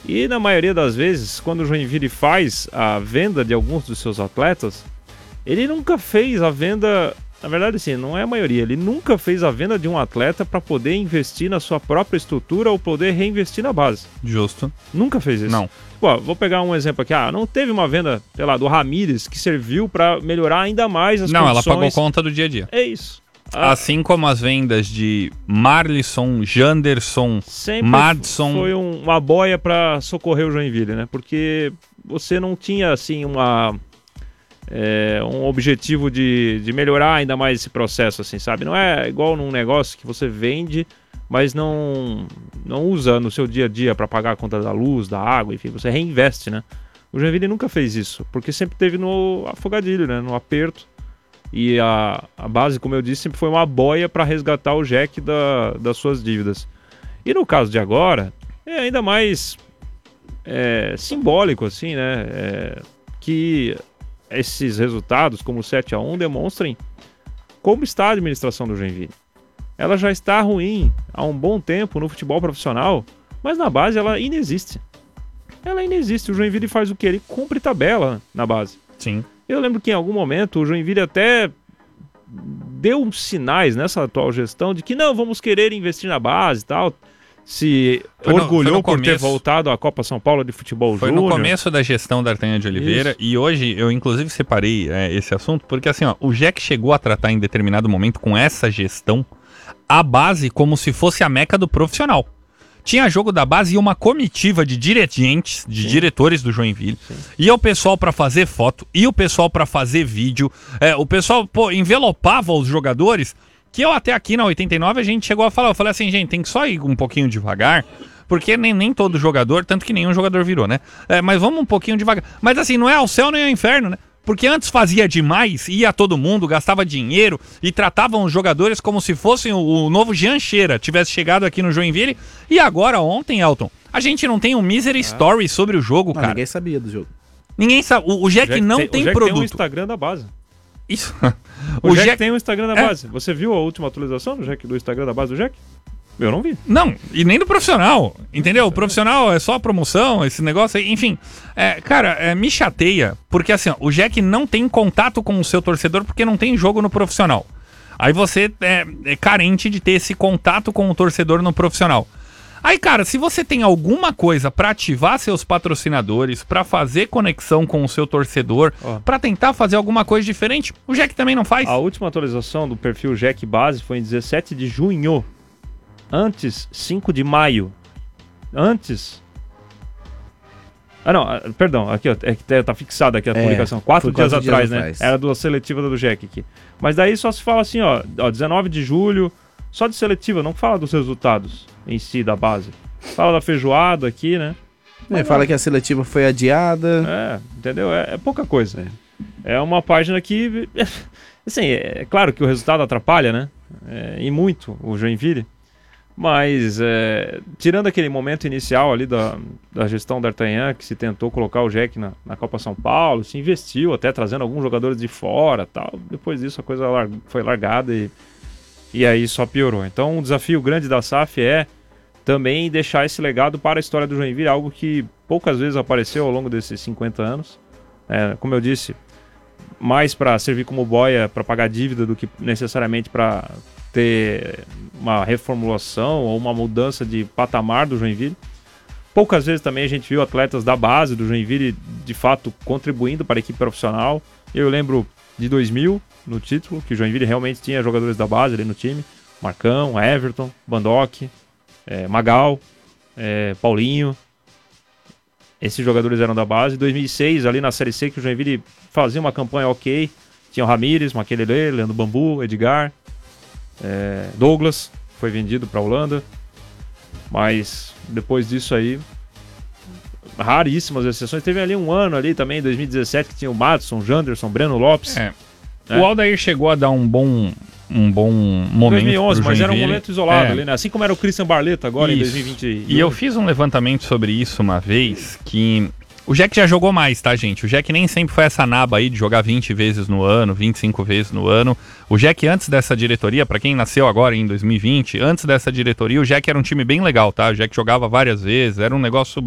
E na maioria das vezes, quando o Joinville faz a venda de alguns dos seus atletas, ele nunca fez a venda, na verdade assim, não é a maioria, ele nunca fez a venda de um atleta para poder investir na sua própria estrutura ou poder reinvestir na base. Justo. Nunca fez isso. Não. Pô, vou pegar um exemplo aqui. Não teve uma venda, sei lá, do Ramírez que serviu para melhorar ainda mais as condições. Não, ela pagou conta do dia a dia. É isso. Assim como as vendas de Marlisson, Janderson, Sempre Madson. Foi uma boia para socorrer o Joinville, né? Porque você não tinha, assim, um objetivo de melhorar ainda mais esse processo, assim, sabe? Não é igual num negócio que você vende, mas não usa no seu dia a dia para pagar a conta da luz, da água, enfim, você reinveste, né? O Joinville nunca fez isso, porque sempre teve no afogadilho, né? No aperto. E a base, como eu disse, sempre foi uma boia para resgatar o Jack das suas dívidas. E no caso de agora, é ainda mais simbólico, assim, né? Que esses resultados, como o 7-1, demonstrem como está a administração do Joinville. Ela já está ruim há um bom tempo no futebol profissional, mas na base ela inexiste. Ela inexiste. O Joinville faz o quê? Ele cumpre tabela na base. Sim. Eu lembro que em algum momento o Joinville até deu uns sinais nessa atual gestão de que não, vamos querer investir na base e tal. Se orgulhou por ter voltado à Copa São Paulo de Futebol Júnior. Foi no começo da gestão da D'Artagnan de Oliveira. Isso. E hoje eu inclusive separei esse assunto porque assim, o Jack chegou a tratar em determinado momento com essa gestão a base como se fosse a meca do profissional. Tinha jogo da base e uma comitiva de dirigentes, de diretores do Joinville. Sim. Ia o pessoal para fazer foto, ia o pessoal para fazer vídeo. O pessoal envelopava os jogadores, que eu até aqui na 89 a gente chegou a falar. Eu falei assim, gente, tem que só ir um pouquinho devagar, porque nem todo jogador, tanto que nenhum jogador virou, né? Mas vamos um pouquinho devagar. Mas assim, não é ao céu nem ao inferno, né? Porque antes fazia demais, ia todo mundo, gastava dinheiro e tratavam os jogadores como se fossem o novo Jean Cheira, tivesse chegado aqui no Joinville. E agora, ontem, Elton, a gente não tem um misery story sobre o jogo, cara. Ninguém sabia do jogo. Ninguém sabe. O Jack não tem produto. O Jack tem um Instagram da base. Isso. O Jack tem um Instagram da base. Você viu a última atualização do Instagram da base do Jack? Eu não vi. Não, e nem do profissional, entendeu? O profissional é só a promoção, esse negócio aí, enfim. Cara, me chateia, porque assim, o Jack não tem contato com o seu torcedor porque não tem jogo no profissional. Aí você é carente de ter esse contato com o torcedor no profissional. Aí, cara, se você tem alguma coisa pra ativar seus patrocinadores, pra fazer conexão com o seu torcedor, pra tentar fazer alguma coisa diferente, o Jack também não faz. A última atualização do perfil Jack Base foi em 17 de junho. Antes, 5 de maio. Antes... perdão, aqui ó, tá fixado aqui a publicação. 4 dias atrás, né? Era da seletiva do Jack aqui. Mas daí só se fala assim, ó 19 de julho, só de seletiva, não fala dos resultados em si da base. Fala da feijoada aqui, né? Fala que a seletiva foi adiada. Entendeu? É pouca coisa. É uma página que... Assim, é claro que o resultado atrapalha, né? E muito o Joinville. Mas, tirando aquele momento inicial ali da gestão da D'Artagnan, que se tentou colocar o Jack na Copa São Paulo, se investiu até trazendo alguns jogadores de fora tal. Depois disso a coisa foi largada e aí só piorou. Então um desafio grande da SAF é também deixar esse legado para a história do Joinville, algo que poucas vezes apareceu ao longo desses 50 anos. Como eu disse, mais para servir como boia para pagar dívida do que necessariamente para ter uma reformulação ou uma mudança de patamar do Joinville. Poucas vezes também a gente viu atletas da base do Joinville de fato contribuindo para a equipe profissional. Eu lembro de 2000 no título, que o Joinville realmente tinha jogadores da base ali no time. Marcão, Everton, Bandock, Magal, Paulinho. Esses jogadores eram da base. 2006 ali na Série C que o Joinville fazia uma campanha ok. Tinha o Ramírez, Maquelele, Leandro Bambu, Edgar, Douglas, foi vendido para a Holanda. Mas depois disso aí, raríssimas exceções. Teve ali um ano ali também, em 2017, que tinha o Madson, Janderson, Breno Lopes. O Aldair chegou a dar um bom momento 2011, mas era um momento isolado ali, né? Assim como era o Christian Barletta agora em 2020. E eu fiz um levantamento sobre isso uma vez, que o Jack já jogou mais, tá, gente? O Jack nem sempre foi essa naba aí de jogar 20 vezes no ano, 25 vezes no ano. O Jack, antes dessa diretoria, pra quem nasceu agora em 2020, antes dessa diretoria, o Jack era um time bem legal, tá? O Jack jogava várias vezes, era um negócio